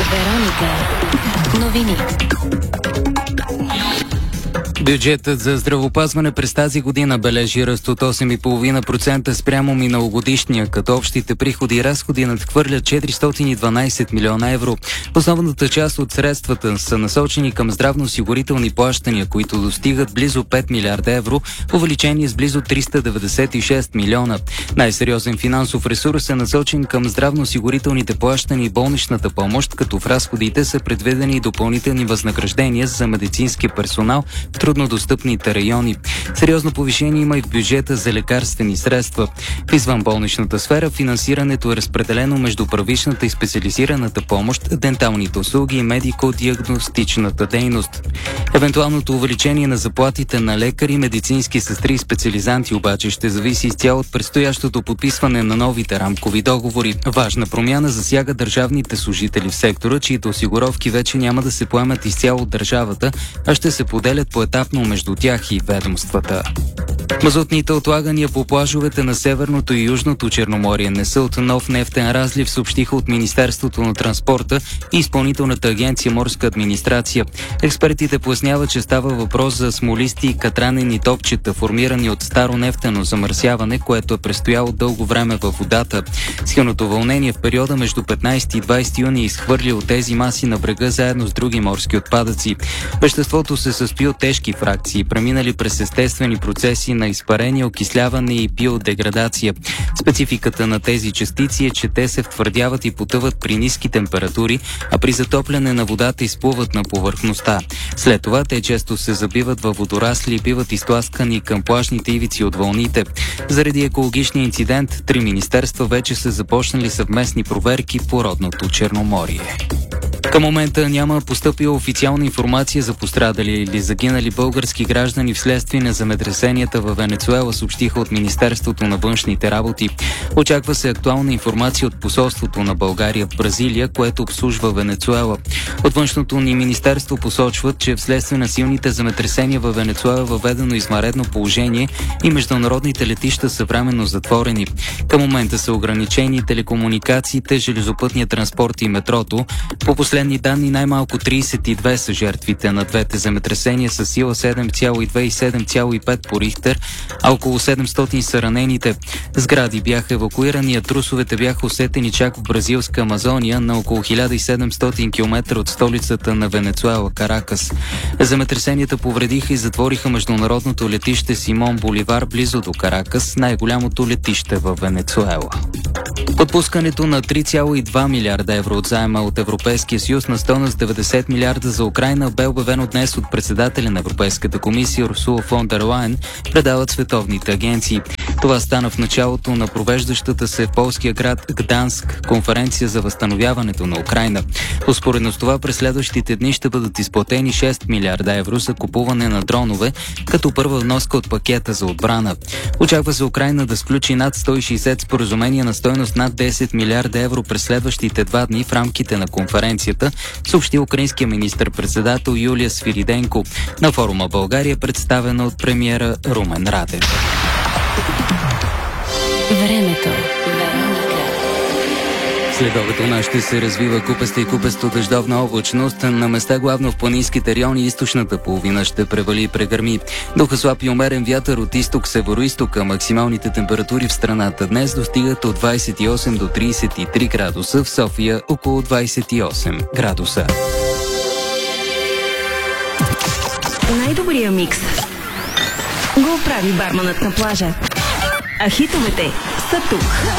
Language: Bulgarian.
Вероника. Новини. Бюджетът за здравеопазване през тази година бележи ръст от 8,5% спрямо миналогодишния, като общите приходи и разходи надхвърлят 412 милиона евро. Основната част от средствата са насочени към здравноосигурителни плащания, които достигат близо 5 милиарда евро, увеличение с близо 396 милиона. Най-сериозен финансов ресурс е насочен към здравноосигурителните плащания и болничната помощ, като в разходите са предвидени допълнителни възнаграждения за медицински персонал в труднодостъпните райони. Сериозно повишение има и в бюджета за лекарствени средства. В извънболничната сфера финансирането е разпределено между първичната и специализираната помощ, денталните услуги и медико-диагностичната дейност. Евентуалното увеличение на заплатите на лекари, медицински сестри и специализанти обаче ще зависи изцяло от предстоящото подписване на новите рамкови договори. Важна промяна засяга държавните служители в сектора, чието осигуровки вече няма да се поемат изцяло от държавата, а ще се поделят поетапно между тях и ведомствата. Мазутните отлагания по плажовете на Северното и Южното Черноморие не са от нов нефтен разлив, съобщиха от Министерството на транспорта и Изпълнителната агенция Морска администрация. Експертите поясняват, че става въпрос за смолисти и катранени топчета, формирани от старо нефтено замърсяване, което е престояло дълго време във водата. Силното вълнение в периода между 15 и 20 юни е изхвърлило тези маси на брега заедно с други морски отпадъци. Веществото се състои от тежки фракции, преминали през естествени процеси на изпарение, окисляване и биодеградация. Спецификата на тези частици е, че те се втвърдяват и потъват при ниски температури, а при затопляне на водата изплуват на повърхността. След това те често се забиват във водорасли и биват изтласкани към плажните ивици от вълните. Заради екологичния инцидент, 3 министерства вече са започнали съвместни проверки по родното Черноморие. Към момента няма постъпила официална информация за пострадали или загинали български граждани вследствие на земетресенията във Венецуела, съобщиха от Министерството на външните работи. Очаква се актуална информация от посолството на България в Бразилия, което обслужва Венецуела. От външното ни министерство посочват, че вследствие на силните земетресения във Венецуела е въведено извънредно положение и международните летища са временно затворени. Към момента са ограничени телекомуникациите, железопътния транспорт и метрото. По последни данни най-малко 32 са жертвите на двете земетресения с сила 7,2 и 7,5 по Рихтер, а около 700 са ранените. Сгради бяха евакуирани, а трусовете бяха усетени чак в бразилска Амазония на около 1700 км от столицата на Венецуела, Каракас. Земетресенията повредиха и затвориха международното летище Симон Боливар близо до Каракас, най-голямото летище в Венецуела. Отпускането на 3,2 милиарда евро от заема от Европейския съюз на стойност 90 милиарда за Украйна бе обявено днес от председателя на Европейската комисия Урсула фон дер Лайен, предават световните агенции. Това стана в началото на провеждащата се в полския град Гданск конференция за възстановяването на Украйна. Успоредно с това през следващите дни ще бъдат изплатени 6 милиарда евро за купуване на дронове, като първа вноска от пакета за отбрана. Очаква се Украйна да сключи над 160 споразумения на стойност над 10 милиарда евро през следващите 2 дни в рамките на конференцията, съобщи украинския министър-председател Юлия Свириденко. На форума България представена от премиера Румен Радев. Времето. Следобед у нас ще се развива купеста и купесто дъждовна облачност. На места главно в планинските райони източната половина ще превали и прегърми. Духа слаб и умерен вятър от изток-североизтока. Максималните температури в страната днес достигат от 28 до 33 градуса, в София около 28 градуса. Най-добрия микс го прави барманът на плажа. А хитовете са тук.